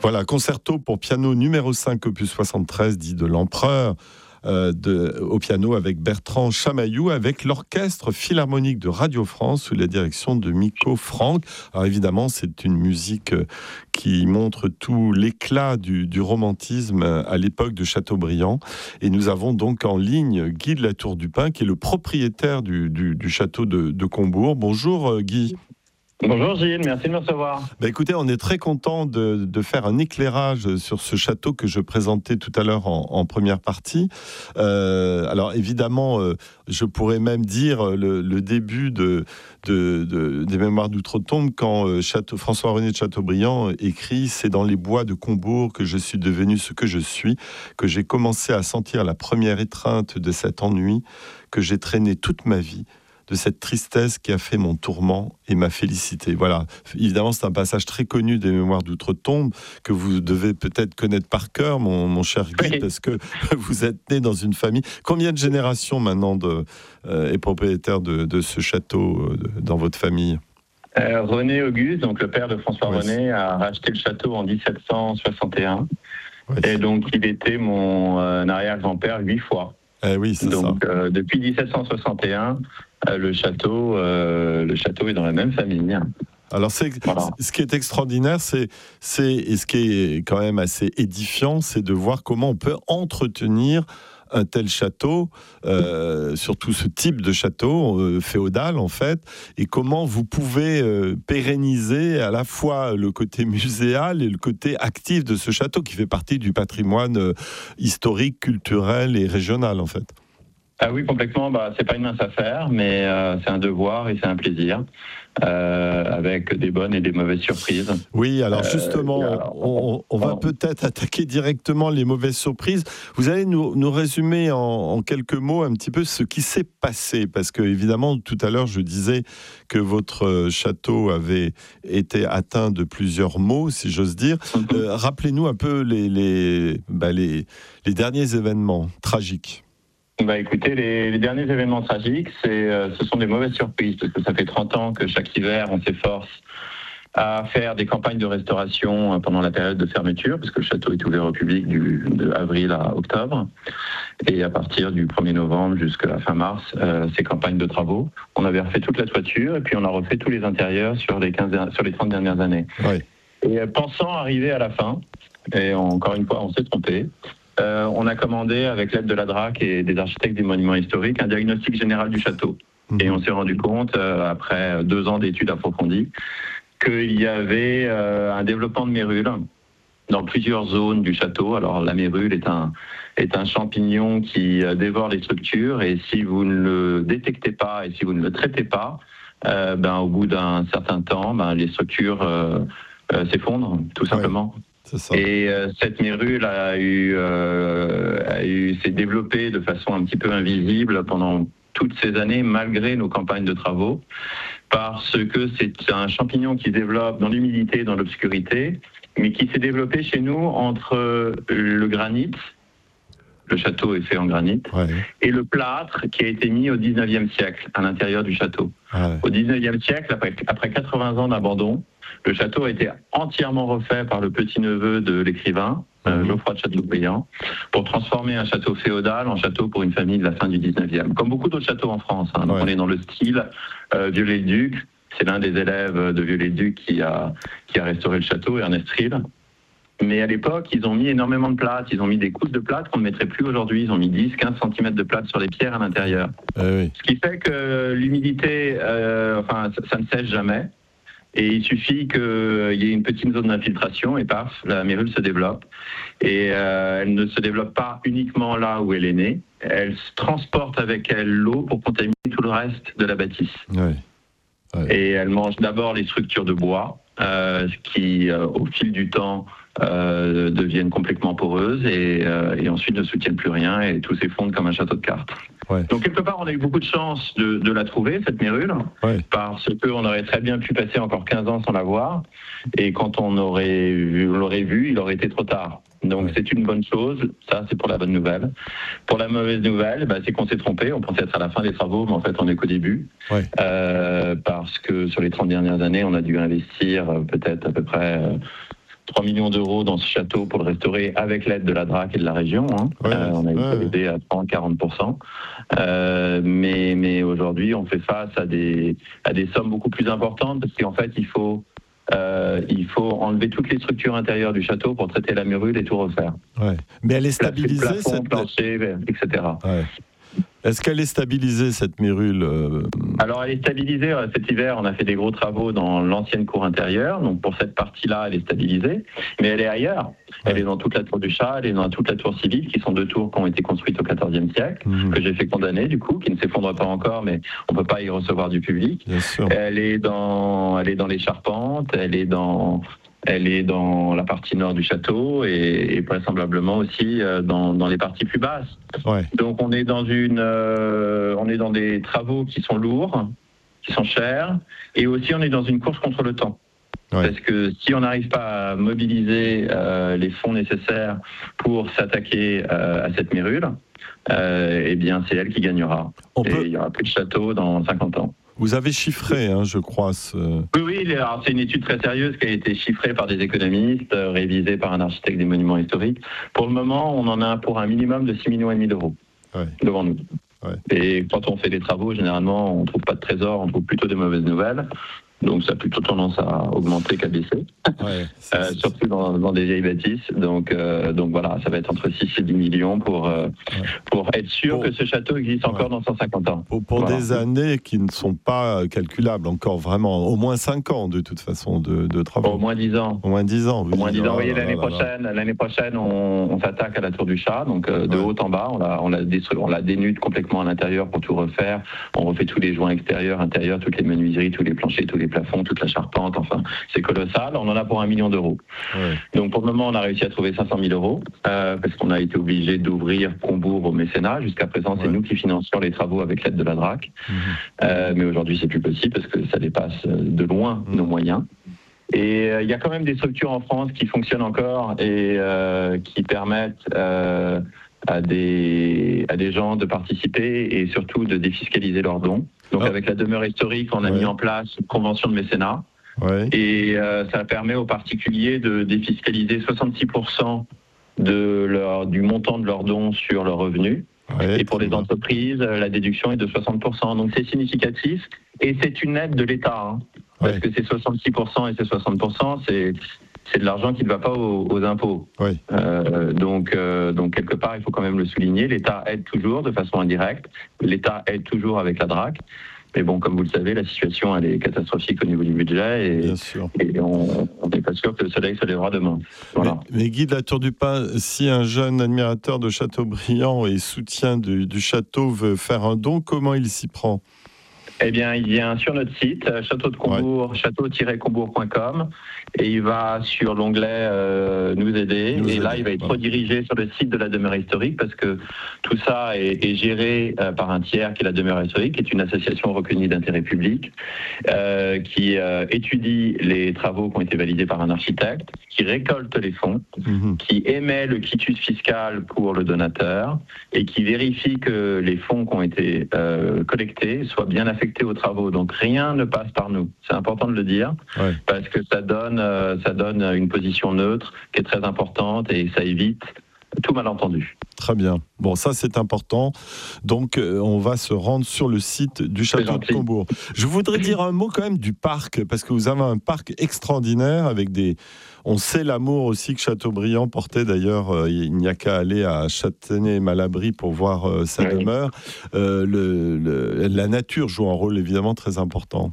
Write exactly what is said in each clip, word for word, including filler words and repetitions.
Voilà, concerto pour piano numéro cinq, opus soixante-treize, dit de l'Empereur, euh, de, au piano avec Bertrand Chamaillou, avec l'Orchestre Philharmonique de Radio France, sous la direction de Miko Franck. Alors évidemment, c'est une musique qui montre tout l'éclat du, du romantisme à l'époque de Chateaubriand. Et nous avons donc en ligne Guy de la Tour du Pin, qui est le propriétaire du, du, du château de, de Combourg. Bonjour Guy. Bonjour Gilles, merci de me recevoir. Bah écoutez, on est très content de, de faire un éclairage sur ce château que je présentais tout à l'heure en, en première partie. Euh, alors évidemment, euh, je pourrais même dire le, le début de, de, de, des Mémoires d'Outre-Tombe quand euh, Château, François-René de Chateaubriand écrit « C'est dans les bois de Combourg que je suis devenu ce que je suis, que j'ai commencé à sentir la première étreinte de cet ennui, que j'ai traîné toute ma vie. » de cette tristesse qui a fait mon tourment et ma félicité. Voilà. Évidemment, c'est un passage très connu des Mémoires d'Outre-Tombe que vous devez peut-être connaître par cœur, mon, mon cher Guy, oui. Parce que vous êtes né dans une famille. Combien de générations maintenant de, euh, est propriétaire de, de ce château euh, de, dans votre famille ? euh, René Auguste, donc le père de François oui. René, a racheté le château en dix-sept cent soixante et un. Oui. Et donc, il était mon euh, arrière-grand-père huit fois. Eh oui, c'est donc, ça. Euh, depuis dix-sept cent soixante et un, euh, le château, euh, le château est dans la même famille. Alors, c'est, voilà. Ce qui est extraordinaire, c'est, c'est, et ce qui est quand même assez édifiant, c'est de voir comment on peut entretenir un tel château, euh, surtout ce type de château euh, féodal en fait, et comment vous pouvez euh, pérenniser à la fois le côté muséal et le côté actif de ce château qui fait partie du patrimoine euh, historique, culturel et régional en fait. Ah oui, complètement. Bah, c'est pas une mince affaire, mais euh, c'est un devoir et c'est un plaisir, euh, avec des bonnes et des mauvaises surprises. Oui, alors justement, euh, alors, on, on va peut-être attaquer directement les mauvaises surprises. Vous allez nous, nous résumer en, en quelques mots un petit peu ce qui s'est passé, parce que évidemment, tout à l'heure, je disais que votre château avait été atteint de plusieurs maux, si j'ose dire. Mm-hmm. Euh, rappelez-nous un peu les, les, bah, les, les derniers événements tragiques. Bah écoutez, les, les derniers événements tragiques, c'est, euh, ce sont des mauvaises surprises, parce que ça fait trente ans que chaque hiver, on s'efforce à faire des campagnes de restauration pendant la période de fermeture, parce que le château est ouvert au public du, de avril à octobre, et à partir du premier novembre jusqu'à la fin mars, euh, ces campagnes de travaux. On avait refait toute la toiture, et puis on a refait tous les intérieurs sur les, quinze, sur les trente dernières années. Oui. Et euh, pensant arriver à la fin, et encore une fois, on s'est trompé, Euh, on a commandé, avec l'aide de la D R A C et des architectes des monuments historiques, un diagnostic général du château. Mmh. Et on s'est rendu compte, euh, après deux ans d'études approfondies, qu'il y avait euh, un développement de mérules dans plusieurs zones du château. Alors la mérule est un, est un champignon qui euh, dévore les structures, et si vous ne le détectez pas et si vous ne le traitez pas, euh, ben, au bout d'un certain temps, ben, les structures euh, euh, s'effondrent, tout simplement. Ouais. Et euh, cette mérule a eu, euh, a eu, s'est développée de façon un petit peu invisible pendant toutes ces années, malgré nos campagnes de travaux, parce que c'est un champignon qui se développe dans l'humidité, dans l'obscurité, mais qui s'est développé chez nous entre le granit, le château est fait en granit, ouais. et le plâtre qui a été mis au dix-neuvième siècle à l'intérieur du château. Ouais. Au dix-neuvième siècle, après, après quatre-vingts ans d'abandon, le château a été entièrement refait par le petit-neveu de l'écrivain, mmh. euh, Geoffroy de Chateaubriand, pour transformer un château féodal en château pour une famille de la fin du dix-neuvième. Comme beaucoup d'autres châteaux en France. Hein. Donc ouais. On est dans le style euh, Viollet-le-Duc. C'est l'un des élèves de Viollet-le-Duc qui a, qui a restauré le château, Ernest Rille. Mais à l'époque, ils ont mis énormément de plâtre. Ils ont mis des couches de plâtre qu'on ne mettrait plus aujourd'hui. Ils ont mis dix à quinze centimètres de plâtre sur les pierres à l'intérieur. Euh, oui. Ce qui fait que l'humidité, euh, enfin, ça, ça ne sèche jamais. Et il suffit qu'il euh, y ait une petite zone d'infiltration et paf, la mérule se développe. Et euh, elle ne se développe pas uniquement là où elle est née. Elle se transporte avec elle l'eau pour contaminer tout le reste de la bâtisse. Oui. Oui. Et elle mange d'abord les structures de bois, euh, qui, euh, au fil du temps, euh, deviennent complètement poreuses et, euh, et ensuite ne soutiennent plus rien et tout s'effondre comme un château de cartes. Ouais. Donc quelque part, on a eu beaucoup de chance de, de la trouver, cette mérule, ouais. parce qu'on aurait très bien pu passer encore quinze ans sans la voir, et quand on aurait vu, on l'aurait vu, il aurait été trop tard. Donc ouais. C'est une bonne chose, ça c'est pour la bonne nouvelle. Pour la mauvaise nouvelle, bah, c'est qu'on s'est trompé, on pensait être à la fin des travaux, mais en fait on est qu'au début, ouais. euh, parce que sur les trente dernières années, on a dû investir euh, peut-être à peu près... Euh, trois millions d'euros dans ce château pour le restaurer avec l'aide de la D R A C et de la région. Hein. Ouais, euh, on a été ouais. aidé à trente à quarante pour cent. Euh, mais, mais aujourd'hui, on fait face à des, à des sommes beaucoup plus importantes parce qu'en fait, il faut, euh, il faut enlever toutes les structures intérieures du château pour traiter la murule et tout refaire. Ouais. Mais elle est stabilisée, plafond, cette... plancher, et cetera. Ouais. Est-ce qu'elle est stabilisée, cette mérule euh... Alors, elle est stabilisée. Cet hiver, on a fait des gros travaux dans l'ancienne cour intérieure. Donc, pour cette partie-là, elle est stabilisée. Mais elle est ailleurs. Elle ouais. est dans toute la tour du Chat, elle est dans toute la tour civile, qui sont deux tours qui ont été construites au quatorzième siècle, mmh. que j'ai fait condamner, du coup, qui ne s'effondrent pas encore, mais on ne peut pas y recevoir du public. Bien sûr. Elle est dans, elle est dans les charpentes, elle est dans... Elle est dans la partie nord du château et, et vraisemblablement aussi euh, dans, dans les parties plus basses. Ouais. Donc on est dans une, euh, on est dans des travaux qui sont lourds, qui sont chers, et aussi on est dans une course contre le temps. Ouais. Parce que si on n'arrive pas à mobiliser euh, les fonds nécessaires pour s'attaquer euh, à cette mérule, euh, eh bien c'est elle qui gagnera. On et peut... il n'y aura plus de château dans cinquante ans. Vous avez chiffré, hein, je crois. Ce... Oui, oui, alors c'est une étude très sérieuse qui a été chiffrée par des économistes, euh, révisée par un architecte des monuments historiques. Pour le moment, on en a pour un minimum de six millions et demi d'euros ouais. devant nous. Ouais. Et quand on fait des travaux, généralement, on ne trouve pas de trésor, on trouve plutôt des mauvaises nouvelles. Donc ça a plutôt tendance à augmenter qu'à baisser, ouais, c'est, euh, c'est, surtout dans, dans des vieilles bâtisses. Donc, euh, donc voilà, ça va être entre six et dix millions pour, euh, ouais. pour être sûr pour, que ce château existe ouais. encore dans cent cinquante ans. Pour, pour voilà. des années qui ne sont pas calculables encore, vraiment, au moins cinq ans de toute façon de, de travaux. Au moins dix ans. Au moins dix ans. Au moins dix ans. Vous voyez, l'année prochaine, l'année prochaine on, on s'attaque à la tour du Chat, donc euh, de ouais. haut en bas, on la, on, la détruit, on la dénude complètement à l'intérieur pour tout refaire. On refait tous les joints extérieurs, intérieurs, toutes les menuiseries, tous les planchers, tous les plafonds, toute la charpente, enfin, c'est colossal. On en a pour un million d'euros. Ouais. Donc, pour le moment, on a réussi à trouver cinq cent mille euros, euh, parce qu'on a été obligé d'ouvrir Combourg au mécénat. Jusqu'à présent, ouais. c'est nous qui financions les travaux avec l'aide de la D R A C. Mmh. Euh, mais aujourd'hui, c'est plus possible, parce que ça dépasse de loin mmh. nos moyens. Et il euh, y a quand même des structures en France qui fonctionnent encore et euh, qui permettent euh, à, des, à des gens de participer et surtout de défiscaliser leurs dons. Donc oh. avec la demeure historique, on a ouais. mis en place une convention de mécénat. Ouais. Et euh, ça permet aux particuliers de défiscaliser soixante-six pour cent de leur, du montant de leurs dons sur leurs revenus. Ouais, et pour les entreprises, la déduction est de soixante pour cent. Donc c'est significatif et c'est une aide de l'État. Hein, parce ouais. que c'est soixante-six pour cent et c'est soixante pour cent, c'est, c'est de l'argent qui ne va pas aux, aux impôts. Ouais. Euh, donc, euh, donc quelque part, il faut quand même le souligner. L'État aide toujours de façon indirecte. L'État aide toujours avec la D R A C. Mais bon, comme vous le savez, la situation elle est catastrophique au niveau du budget et, et on n'est pas sûr que le soleil se lèvera demain. Voilà. Mais, mais Guy de la Tour du Pin, si un jeune admirateur de Châteaubriand et soutien du, du château veut faire un don, comment il s'y prend ? Eh bien, il vient sur notre site, Château de Combourg, ouais. château tiret combourg point com, et il va sur l'onglet euh, Nous aider, Nous et aider, là, il va être voilà. redirigé sur le site de la demeure historique, parce que tout ça est, est géré euh, par un tiers qui est la demeure historique, qui est une association reconnue d'intérêt public, euh, qui euh, étudie les travaux qui ont été validés par un architecte, qui récolte les fonds, mmh. qui émet le quitus fiscal pour le donateur, et qui vérifie que les fonds qui ont été euh, collectés soient bien affectés aux travaux. Donc rien ne passe par nous. C'est important de le dire, ouais. parce que ça donne, euh, ça donne une position neutre qui est très importante et ça évite tout malentendu. Très bien. Bon, ça c'est important. Donc euh, on va se rendre sur le site du château de Combourg. Je voudrais dire un mot quand même du parc, parce que vous avez un parc extraordinaire avec des... On sait l'amour aussi que Chateaubriand portait, d'ailleurs, euh, il n'y a qu'à aller à Châtenay-Malabry pour voir euh, sa oui. demeure. Euh, le, le, la nature joue un rôle évidemment très important.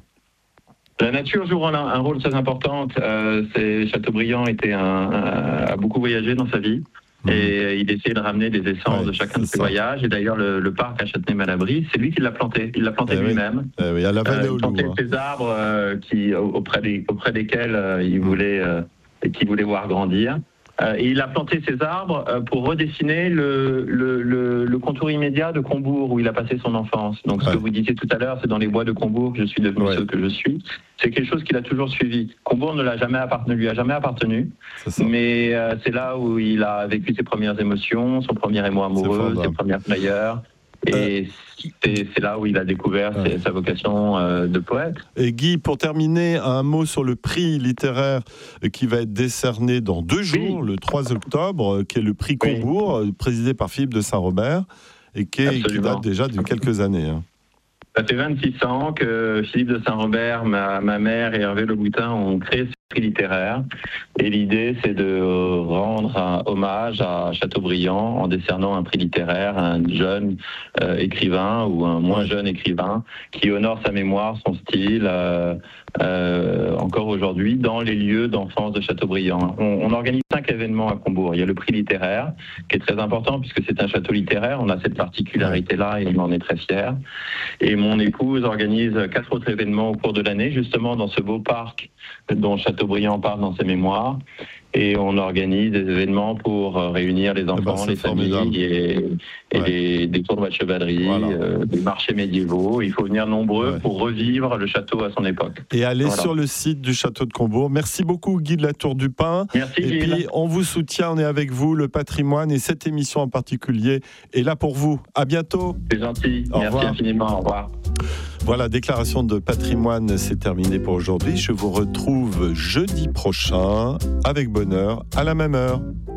La nature joue un, un rôle très important. Euh, c'est, Chateaubriand était un, un, a beaucoup voyagé dans sa vie. Mmh. Et il essayait de ramener des essences ouais, de chacun de ses ça. voyages. Et d'ailleurs, le, le parc à Châtenay-Malabry, c'est lui qui l'a planté. Il l'a planté eh lui-même. Oui. Eh oui, à la vallée euh, au Il plantait loup, ces hein. arbres euh, qui, auprès, des, auprès desquels euh, il, mmh. voulait, euh, qu'il voulait voir grandir. Euh, et il a planté ces arbres euh, pour redessiner le, le, le, le contour immédiat de Combourg, où il a passé son enfance. Donc ouais. ce que vous disiez tout à l'heure, c'est dans les bois de Combourg que je suis devenu ouais. ce que je suis. C'est quelque chose qu'il a toujours suivi. Combourg ne, l'a jamais appart- ne lui a jamais appartenu, mais euh, c'est là où il a vécu ses premières émotions, son premier émoi amoureux, ses premières frayeurs. Et euh, c'est, c'est là où il a découvert ouais. sa vocation euh, de poète. Et Guy, pour terminer, un mot sur le prix littéraire qui va être décerné dans deux jours, oui. le trois octobre, qui est le prix Combourg, oui. présidé par Philippe de Saint-Robert, et qui, est, qui date déjà de quelques années. Hein. Ça fait vingt-six ans que Philippe de Saint-Robert, ma, ma mère et Hervé Le Boutin ont créé ce prix littéraire. Et l'idée, c'est de rendre un hommage à Chateaubriand en décernant un prix littéraire à un jeune euh, écrivain ou un moins jeune écrivain qui honore sa mémoire, son style, euh, euh, encore aujourd'hui, dans les lieux d'enfance de Chateaubriand. On, on organise cinq événements à Combourg. Il y a le prix littéraire, qui est très important puisque c'est un château littéraire. On a cette particularité-là et on en est très fiers. Et mon épouse organise quatre autres événements au cours de l'année, justement dans ce beau parc dont Chateaubriand parle dans ses mémoires. Et on organise des événements pour réunir les enfants, ben, les familles et, et ouais. les, des tournois de chevalerie, voilà. euh, des marchés médiévaux. Il faut venir nombreux ouais. pour revivre le château à son époque. Et aller voilà. sur le site du château de Combourg. Merci beaucoup Guy de la Tour du Pin. Merci Et Guy. puis on vous soutient, on est avec vous, le patrimoine et cette émission en particulier est là pour vous. À bientôt. C'est gentil. Au Merci revoir. infiniment. Au revoir. Voilà, déclaration de patrimoine, c'est terminé pour aujourd'hui. Je vous retrouve jeudi prochain, avec bonheur, à la même heure.